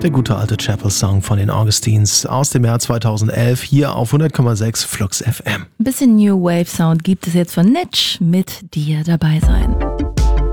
Der gute alte Chapel-Song von den Augustines aus dem Jahr 2011 hier auf 100,6 Flux FM. Ein bisschen New Wave Sound gibt es jetzt von Nitsch mit Dir dabei sein.